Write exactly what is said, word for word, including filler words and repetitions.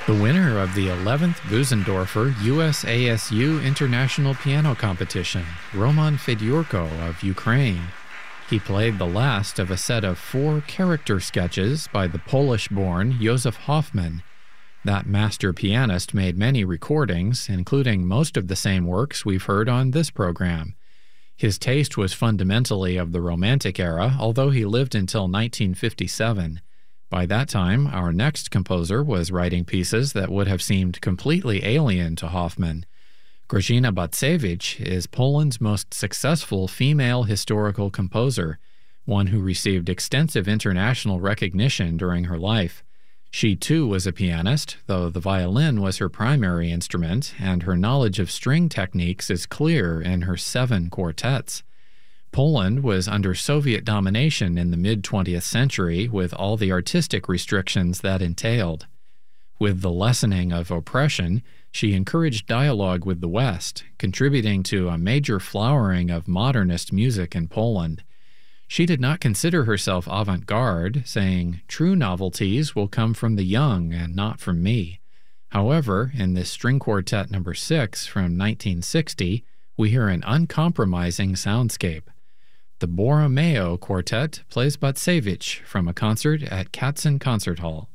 The winner of the eleventh Bösendorfer U S A S U International Piano Competition, Roman Fedyorko of Ukraine. He played the last of a set of four character sketches by the Polish-born Józef Hoffman. That master pianist made many recordings, including most of the same works we've heard on this program. His taste was fundamentally of the Romantic era, although he lived until nineteen fifty-seven. By that time, our next composer was writing pieces that would have seemed completely alien to Hoffman. Grażyna Bacewicz is Poland's most successful female historical composer, one who received extensive international recognition during her life. She too was a pianist, though the violin was her primary instrument, and her knowledge of string techniques is clear in her seven quartets. Poland was under Soviet domination in the mid-twentieth century, with all the artistic restrictions that entailed. With the lessening of oppression, she encouraged dialogue with the West, contributing to a major flowering of modernist music in Poland. She did not consider herself avant-garde, saying, "True novelties will come from the young and not from me." However, in this string quartet number six from nineteen sixty, we hear an uncompromising soundscape. The Borromeo Quartet plays Bacewicz from a concert at Katzen Concert Hall.